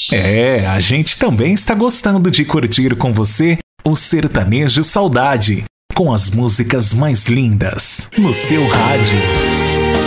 É, a gente também está gostando de curtir com você o Sertanejo Saudade, com as músicas mais lindas no seu rádio.